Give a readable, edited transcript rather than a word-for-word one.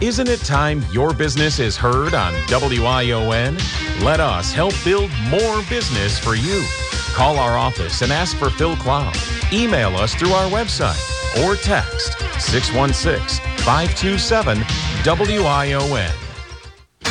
Isn't it time your business is heard on WION? Let us help build more business for you. Call our office and ask for Phil Cloud. Email us through our website or text 616-527-WION.